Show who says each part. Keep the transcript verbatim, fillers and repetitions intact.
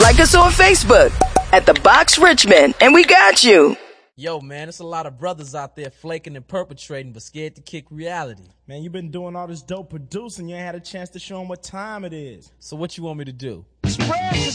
Speaker 1: Like us on Facebook at The Box Richmond, and we got you.
Speaker 2: Yo, man, there's a lot of brothers out there flaking and perpetrating, but scared to kick reality.
Speaker 3: Man, you've been doing all this dope producing. You ain't had a chance to show them what time it is.
Speaker 2: So what you want me to do?